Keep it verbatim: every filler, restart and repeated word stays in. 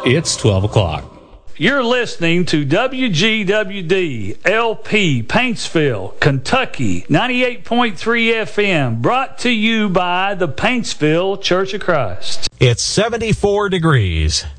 It's twelve o'clock. You're listening to W G W D L P Paintsville, Kentucky, ninety-eight point three F M, brought to you by the Paintsville Church of Christ. It's seventy-four degrees.